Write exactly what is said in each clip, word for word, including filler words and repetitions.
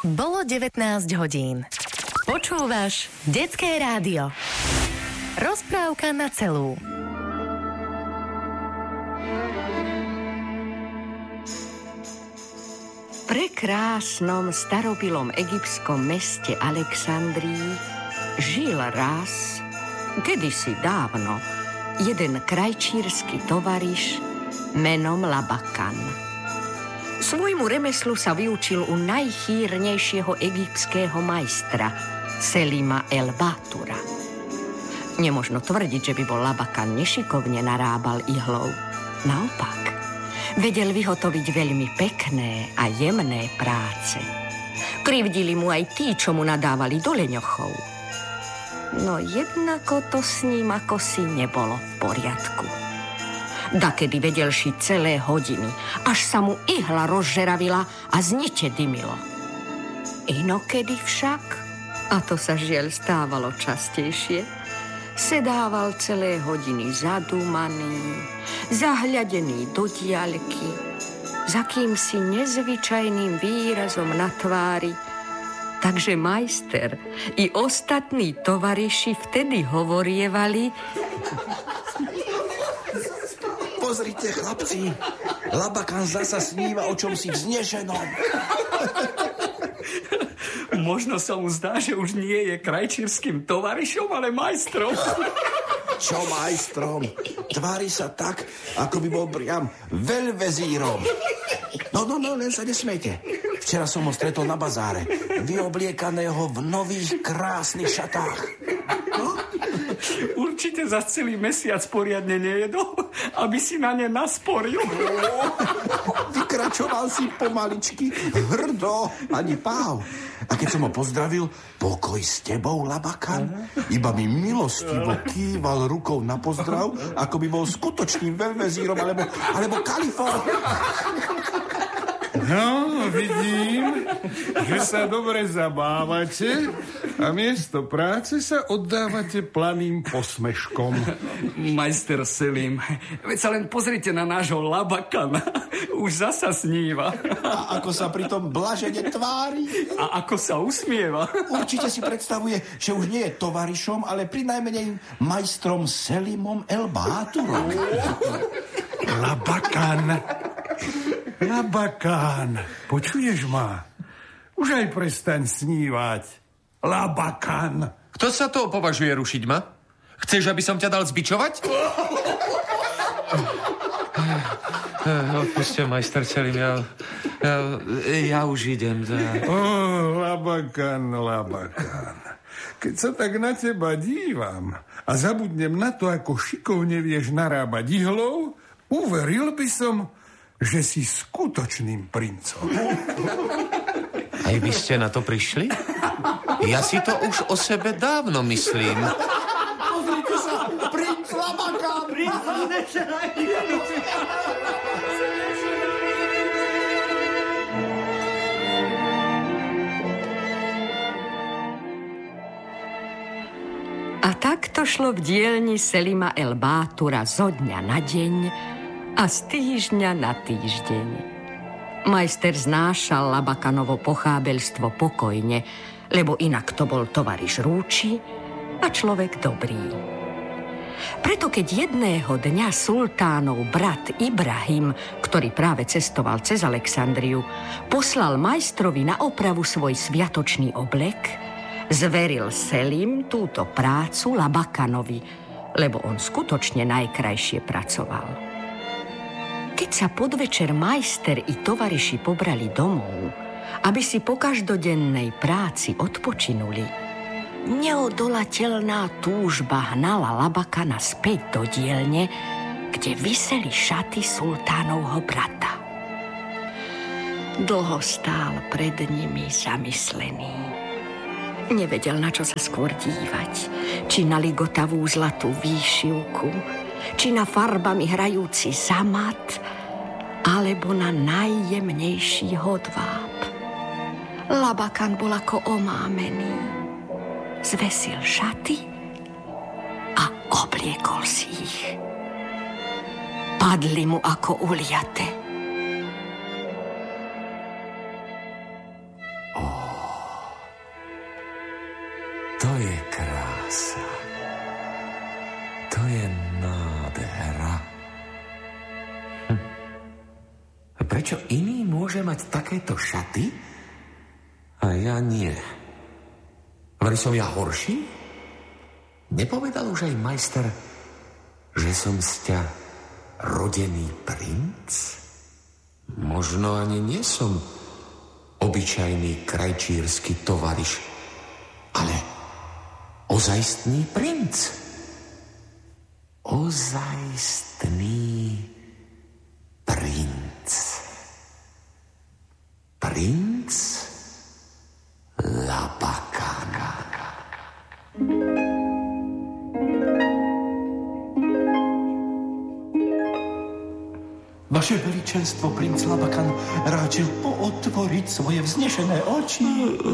Bolo devätnásť hodín. Počúvaš Detské rádio. Rozprávka na celú. V prekrásnom starobilom egyptskom meste Alexandrii žil raz, kedysi dávno, jeden krajčírsky tovariš menom Labakan. Svojmu remeslu sa vyučil u najchýrnejšieho egyptského majstra, Selima el-Bátura. Nemožno tvrdiť, že by bol Labakan nešikovne narábal ihlou. Naopak, vedel vyhotoviť veľmi pekné a jemné práce. Krivdili mu aj tí, čo mu nadávali do leňochov. No jednako to s ním ako si nebolo v poriadku. Dakedy vedel šiť celé hodiny, až sa mu ihla rozžeravila a znite dymilo. Inokedy však, a to sa žiaľ stávalo častejšie, sedával celé hodiny zadúmaný, zahľadený do diaľky, za kýmsi nezvyčajným výrazom na tvári. Takže majster i ostatní tovariši vtedy hovorievali: Pozrite, chlapci, Labakan zasa sníva o čomsi vznešenom. Možno sa mu zdá, že už nie je krajčírskym tovarišom, ale majstrom. Čo majstrom? Tvári sa tak, ako by bol priam veľvezírom. No, no, no, len sa nesmejte. Včera som ho stretol na bazáre, vyobliekaného v nových krásnych šatách. No? Určite za celý mesiac poriadne nejedol, aby si na ne nasporil. Vykračoval si pomaličky, hrdo, ani páv. A keď som ho pozdravil: pokoj s tebou, Labakan, iba mi milostivo kýval rukou na pozdrav, ako by bol skutočným veľvezírom alebo, alebo kalifom. No, vidím, že sa dobre zabávate a miesto práce sa oddávate planým posmeškom. Majster Selim, veď sa len pozrite na nášho Labakana. Už zasa sníva. A ako sa pritom blažene tvári. A ako sa usmieva. Určite si predstavuje, že už nie je tovarišom, ale prinajmenej majstrom Selimom el-Báturom. Labakan, Labakan, počuješ ma? Už aj prestaň snívať. Labakan. Kto sa to považuje rušiť ma? Chceš, aby som ťa dal zbičovať? Odpuste, majster Selim, ja, ja, ja už idem. Za... Oh, Labakan, Labakan. Keď sa tak na teba dívam a zabudnem na to, ako šikovne vieš narábať ihlou, uveril by som, že si skutočným princom. Aj vy ste na to prišli? Ja si to už o sebe dávno myslím. Pozrite sa, princ Labakan! Princ A tak to šlo v dielni Selima el-Bátura zo dňa na deň a z týždňa na týždeň. Majster znášal Labakanovo pochábelstvo pokojne, lebo inak to bol tovariš rúči a človek dobrý. Preto keď jedného dňa sultánov brat Ibrahim, ktorý práve cestoval cez Alexandriu, poslal majstrovi na opravu svoj sviatočný oblek, zveril Selim túto prácu Labakanovi, lebo on skutočne najkrajšie pracoval. Keď sa podvečer majster i tovariši pobrali domov, aby si po každodennej práci odpočinuli, neodolateľná túžba hnala Labakana späť do dielne, kde viseli šaty sultánovho brata. Dlho stál pred nimi zamyslený. Nevedel, na čo sa skôr dívať. Či na ligotavú zlatú výšivku, či na farbami hrajúci zamat, alebo na najjemnejší hodváb. Labakan bol ako omámený. Zvesil šaty a obliekol si ich. Padli mu ako uliate. Oh. To je krása. To je nádhera. Hm. A prečo iný môže mať takéto šaty a ja nie? Vraj som ja horší? Nepovedal už aj majster, že som z ťa rodený princ? Možno ani nie som obyčajný krajčírsky tovariš, ale ozajstný princ. Ozajstný princ. Princ Labakana. Vaše veličenstvo, princ Labakan, ráčil pootvoriť svoje vznešené oči.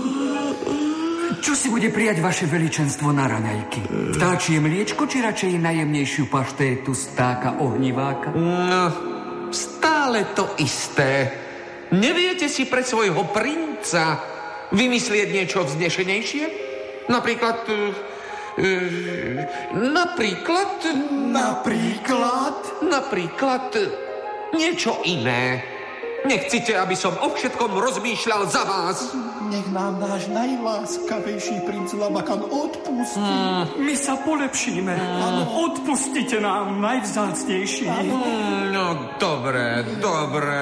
Čo si bude prijať vaše veličenstvo na raňajky? Vtáčie mliečko, či radšej najjemnejšiu paštétu stáka ohniváka? No, stále to isté. Neviete si pre svojho princa vymyslieť niečo vznešenejšie? Napríklad... Uh, uh, napríklad... Napríklad? Napríklad... niečo iné. Nechcete, aby som o všetkom rozmýšľal za vás? Nech nám náš najláskavejší princ Labakan odpustí. Hmm. My sa polepšíme. Hmm. Odpustite nám, najvzácnejší. Hmm, no, dobre, dobre.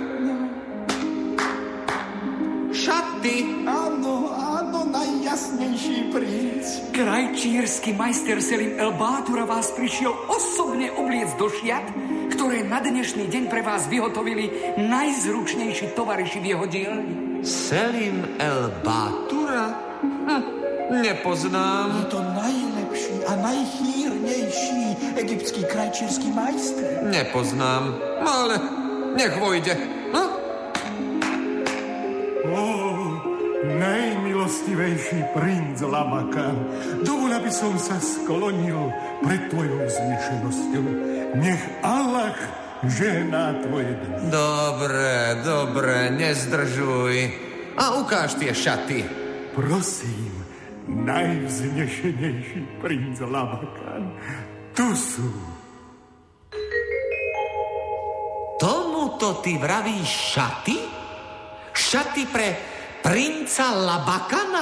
Šaty. Áno, áno, najjasnejší princ. Krajčírsky majster Selim El Bátura vás prišiel osobne obliec do šiat, ktoré na dnešný deň pre vás vyhotovili najzručnejší tovariši v jeho dielni. Selim El Bátura? Hm, nepoznám. Je to najlepší a najchýrnejší egyptský krajčírsky majster. Nepoznám, ale nech vojde. No? Oh, najmilostivejší princ Labakan, dovol, aby som sa sklonil pred tvojou vznešenosťou. Nech Allah žehná tvoje dny. Dobre, dobre, nezdržuj. A ukáž tie šaty. Prosím, najvznešenejší princ Labakan, tu sú. Tomuto ty vravíš šaty? Šaty pre princa Labakana?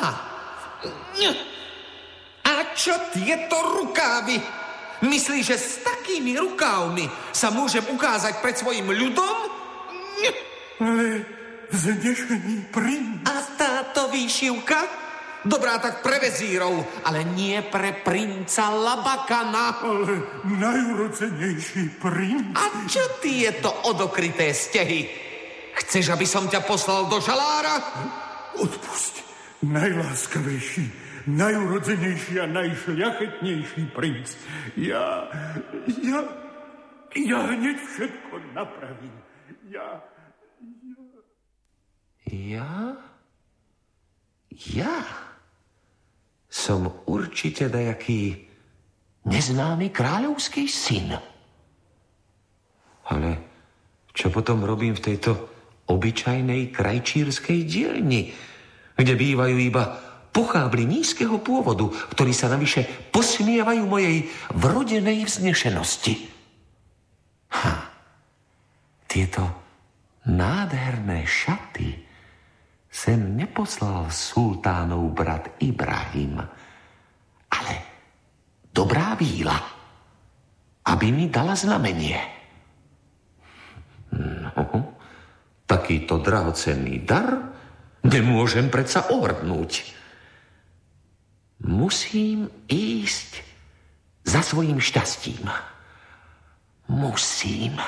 A čo tieto rukávy? Myslíš, že s takými rukávmi sa môžem ukázať pred svojim ľudom? Ale vznešený princ. A táto výšivka? Dobrá, tak pre vezírov, ale nie pre princa Labakana. Ale najurodzenejší princ. A čo tieto odokryté stehy? Chceš, aby som ťa poslal do žalára? Odpusť, najláskavejší, najurodzenejší a najšľachetnejší princ. Ja, ja, ja hneď všetko napravím. Ja, ja... Ja? Som určite dajaký neznámy kráľovský syn. Ale čo potom robím v tejto obyčajnej krajčírskej dielni, kde bývajú iba pochábli nízkeho pôvodu, ktorí sa navyše posmievajú mojej vrodenej vznešenosti. Ha, tieto nádherné šaty sem neposlal sultánov brat Ibrahim, ale dobrá víla, aby mi dala znamenie. No, takýto drahocenný dar nemôžem predsa ohrdnúť. Musím ísť za svojím šťastím. Musím.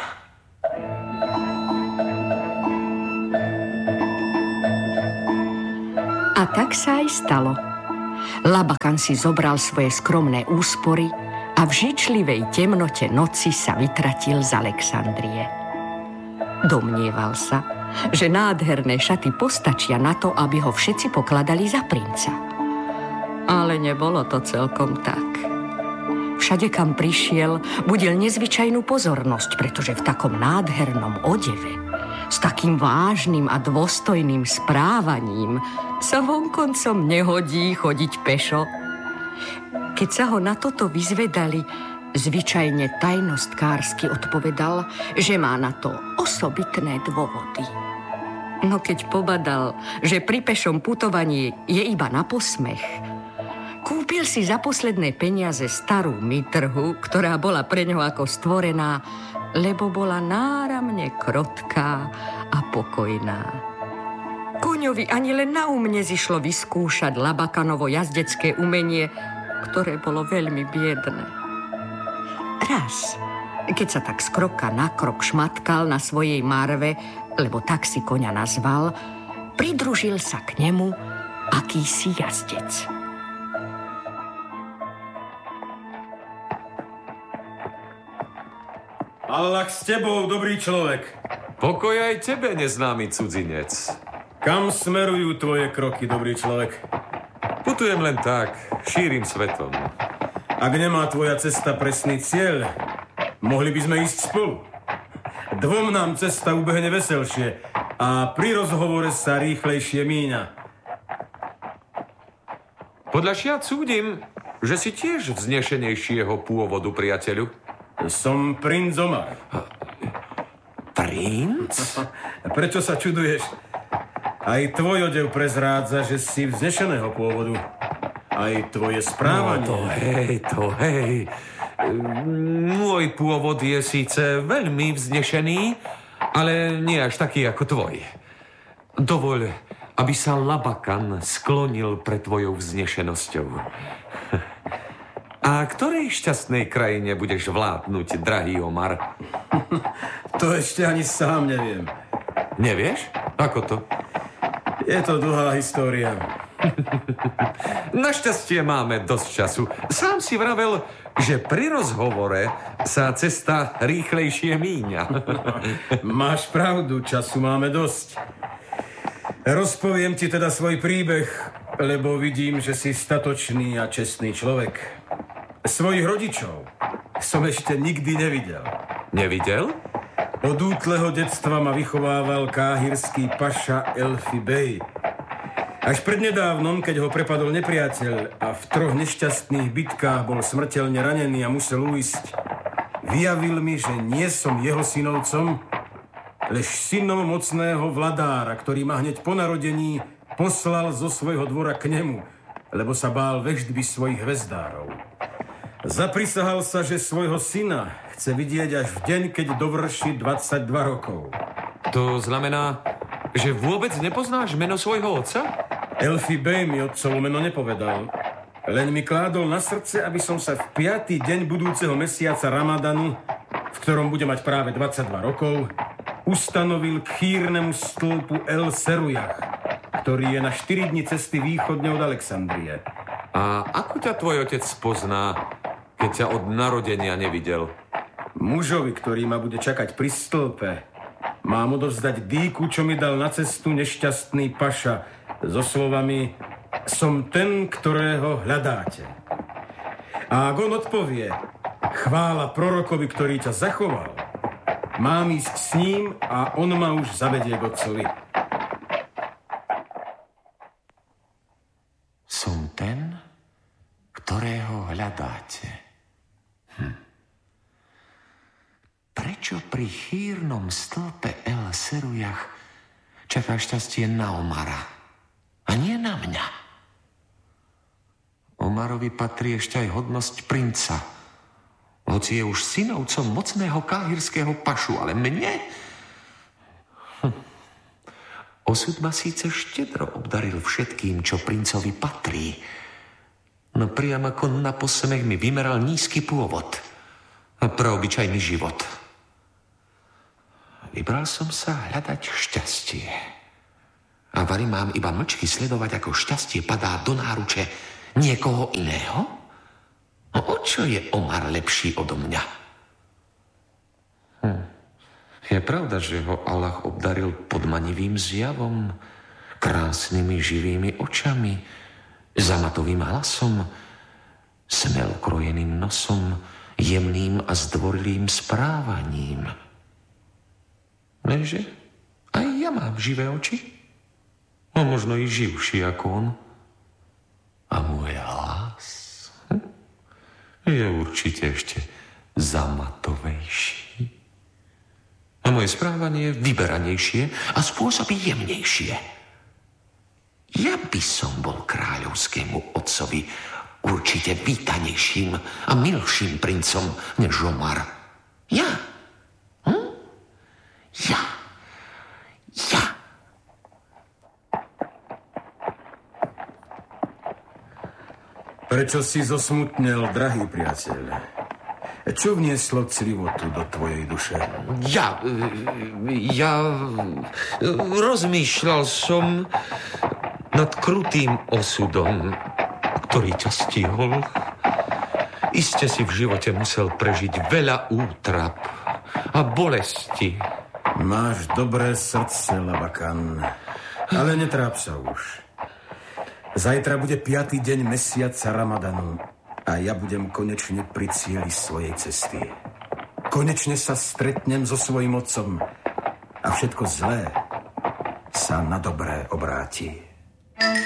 A tak sa aj stalo. Labakan si zobral svoje skromné úspory a v žičlivej temnote noci sa vytratil z Alexandrie. Domnieval sa, že nádherné šaty postačia na to, aby ho všetci pokladali za princa. Ale nebolo to celkom tak. Všade, kam prišiel, budil nezvyčajnú pozornosť, pretože v takom nádhernom odeve s takým vážnym a dôstojným správaním sa vonkoncom nehodí chodiť pešo. Keď sa ho na toto vyzvedali, zvyčajne tajnostkársky odpovedal, že má na to osobitné dôvody. No keď pobadal, že pri pešom putovaní je iba na posmech, kúpil si za posledné peniaze starú mitrhu, ktorá bola pre ňo ako stvorená, lebo bola náramne krotká a pokojná. Koňovi ani len na um nezišlo vyskúšať Labakanovo jazdecké umenie, ktoré bolo veľmi biedné. Raz, keď sa tak z kroka na krok šmatkal na svojej marve, lebo tak si koňa nazval, pridružil sa k nemu akýsi jazdec. Allah s tebou, dobrý človek. Pokoj aj tebe, neznámy cudzinec. Kam smerujú tvoje kroky, dobrý človek? Putujem len tak, šírim svetom. Ak nemá tvoja cesta presný cieľ, mohli by sme ísť spolu. Dvom nám cesta ubehne veselšie a pri rozhovore sa rýchlejšie míňa. Podľa šiat súdim, že si tiež vznešenejšieho pôvodu, priateľu. Som princ Omar. Princ? Prečo sa čuduješ? Aj tvoj odev prezrádza, že si vznešeného pôvodu. Aj tvoje správanie. No to hej, to hej. Môj pôvod je síce veľmi vznešený, ale nie až taký ako tvoj. Dovoľ, aby sa Labakan sklonil pred tvojou vznešenosťou. A ktorej šťastnej krajine budeš vládnuť, drahý Omar? To ešte ani sám neviem. Nevieš? Ako to? Je to dlhá história. Našťastie máme dosť času. Sám si vravel, že pri rozhovore sa cesta rýchlejšie míňa. Máš pravdu, času máme dosť. Rozpoviem ti teda svoj príbeh, lebo vidím, že si statočný a čestný človek. Svojich rodičov som ešte nikdy nevidel. Nevidel? Od útleho detstva ma vychovával káhirský paša Elfi Bey. Až prednedávnom, keď ho prepadol nepriateľ a v troch nešťastných bitkách bol smrteľne ranený a musel uísť, vyjavil mi, že nie som jeho synovcom, lež synom mocného vladára, ktorý ma hneď po narodení poslal zo svojho dvora k nemu, lebo sa bál veštby svojich hvezdárov. Zaprisahal sa, že svojho syna chce vidieť až v deň, keď dovrší dvadsaťdva rokov. To znamená, že vôbec nepoznáš meno svojho otca? Elfi Bey mi otcovo meno nepovedal. Len mi kládol na srdce, aby som sa v piatý deň budúceho mesiaca Ramadanu, v ktorom bude mať práve dvadsaťdva rokov, ustanovil k chýrnemu stĺpu El Serujah, ktorý je na štyri dni cesty východne od Alexandrie. A ako ťa tvoj otec pozná, keď ťa od narodenia nevidel? Mužovi, ktorý ma bude čakať pri stĺpe, mám odovzdať dýku, čo mi dal na cestu nešťastný paša, so slovami: som ten, ktorého hľadáte. A ak on odpovie: chvála prorokovi, ktorý ťa zachoval, mám ísť s ním a on ma už zavedie k otcovi. Som ten, ktorého hľadáte. Hm. Prečo pri chýrnom stĺpe El Serujah čaká šťastie na Omara a nie na mňa? Omarovi patrí ešte aj hodnosť princa, hoci je už synovcom mocného káhirského pašu, ale mne? Hm. Osud ma síce štedro obdaril všetkým, čo princovi patrí, no priam ako na posmech mi vymeral nízky pôvod a preobyčajný život. Vybral som sa hľadať šťastie. A vari mám iba mlčky sledovať, ako šťastie padá do náruče niekoho iného? No o čo je Omar lepší odo mňa? Hm. Je pravda, že ho Allah obdaril podmanivým zjavom, krásnymi živými očami, zamatovým hlasom, smel krojeným nosom, jemným a zdvorilým správaním. Lenže ja mám živé oči. No možno i živší ako on. A môj hlas hm? je určite ešte zamatovejší. A moje správanie vyberanejšie a spôsoby jemnejšie. Ja by som bol kráľovskému otcovi určite vítanejším a milším princom než Omar. Ja? Hm? Ja? Ja? Prečo si zosmutnel, drahý priateľ? Čo vnieslo clivotu do tvojej duše? Ja... Ja... Rozmýšľal som nad krutým osudom, ktorý ťa stihol. Iste si v živote musel prežiť veľa útrap a bolesti. Máš dobré srdce, Labakan, ale netráp sa už. Zajtra bude piatý deň mesiaca Ramadanu a ja budem konečne pri cieli svojej cesty. Konečne sa stretnem so svojím otcom a všetko zlé sa na dobré obráti.